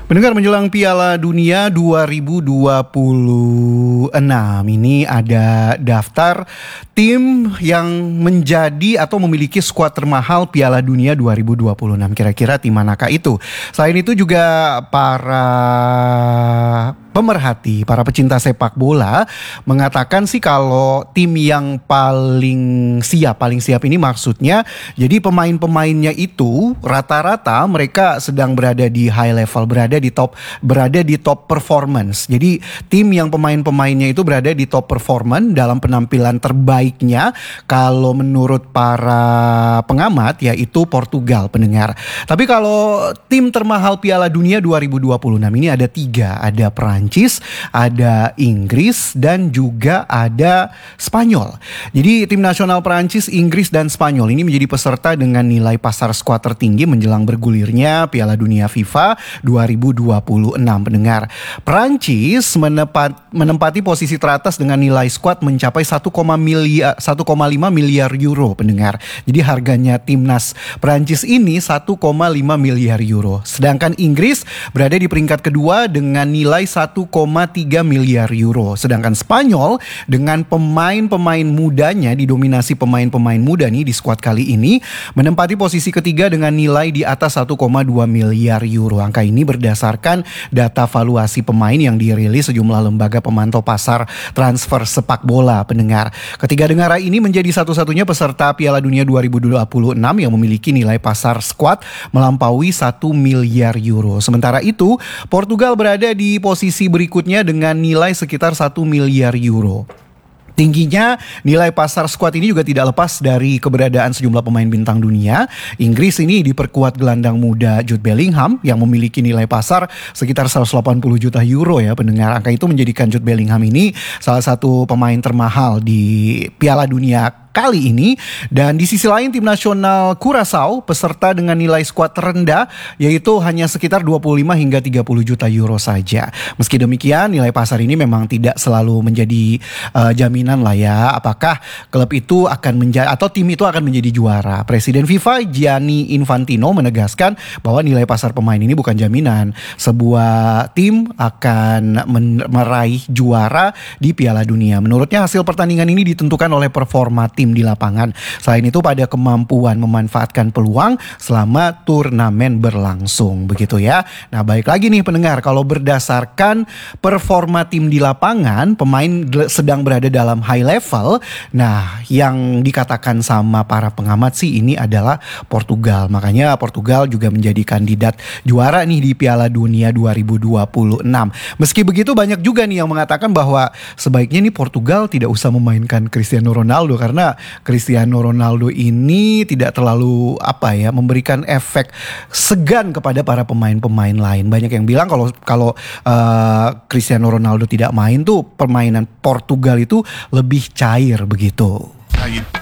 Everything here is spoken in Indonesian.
Mendengar menjelang Piala Dunia 2026 ini ada daftar tim yang menjadi atau memiliki skuad termahal Piala Dunia 2026. Kira-kira tim manakah itu? Selain itu juga para pemerhati, para pecinta sepak bola mengatakan sih kalau tim yang paling siap ini maksudnya jadi pemain-pemainnya itu rata-rata mereka sedang berada di high level, berada di top performance. Jadi tim yang pemain-pemainnya itu berada di top performance dalam penampilan terbaiknya kalau menurut para pengamat yaitu Portugal, pendengar. Tapi kalau tim termahal Piala Dunia 2026 ini ada 3, ada Prancis, ada Inggris dan juga ada Spanyol. Jadi tim nasional Prancis, Inggris dan Spanyol ini menjadi peserta dengan nilai pasar skuad tertinggi menjelang bergulirnya Piala Dunia FIFA 2026, pendengar. Prancis menempati posisi teratas dengan nilai skuad mencapai 1,5 miliar euro, pendengar. Jadi harganya timnas Prancis ini 1,5 miliar euro. Sedangkan Inggris berada di peringkat kedua dengan nilai 1,3 miliar euro. Sedangkan Spanyol dengan pemain-pemain mudanya, didominasi pemain-pemain muda nih di skuad kali ini, menempati posisi ketiga dengan nilai di atas 1,2 miliar euro. Angka ini berdasarkan data valuasi pemain yang dirilis sejumlah lembaga pemantau pasar transfer sepak bola, pendengar. Ketiga negara ini menjadi satu-satunya peserta Piala Dunia 2026 yang memiliki nilai pasar skuad melampaui 1 miliar euro. Sementara itu, Portugal berada di posisi berikutnya dengan nilai sekitar 1 miliar euro. Tingginya nilai pasar skuad ini juga tidak lepas dari keberadaan sejumlah pemain bintang dunia. Inggris ini diperkuat gelandang muda Jude Bellingham yang memiliki nilai pasar sekitar 180 juta euro ya, pendengar. Angka itu menjadikan Jude Bellingham ini salah satu pemain termahal di Piala Dunia kali ini. Dan di sisi lain tim nasional Curaçao peserta dengan nilai skuad terendah yaitu hanya sekitar 25 hingga 30 juta euro saja. Meski demikian nilai pasar ini memang tidak selalu menjadi jaminan lah ya apakah klub itu akan menjadi atau tim itu akan menjadi juara. Presiden FIFA Gianni Infantino menegaskan bahwa nilai pasar pemain ini bukan jaminan sebuah tim akan meraih juara di Piala Dunia. Menurutnya hasil pertandingan ini ditentukan oleh performa tim di lapangan. Selain itu pada kemampuan memanfaatkan peluang selama turnamen berlangsung, begitu ya. Nah, baik lagi nih pendengar, kalau berdasarkan performa tim di lapangan, pemain sedang berada dalam high level. Nah, yang dikatakan sama para pengamat sih ini adalah Portugal. Makanya Portugal juga menjadi kandidat juara nih di Piala Dunia 2026. Meski begitu banyak juga nih yang mengatakan bahwa sebaiknya nih Portugal tidak usah memainkan Cristiano Ronaldo karena Cristiano Ronaldo ini tidak terlalu memberikan efek segan kepada para pemain-pemain lain. Banyak yang bilang kalau Cristiano Ronaldo tidak main tuh permainan Portugal itu lebih cair begitu.